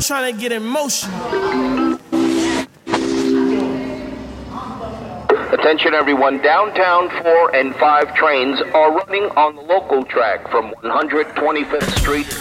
trying to get in motion. Attention everyone, downtown 4 and 5 trains are running on the local track from 125th Street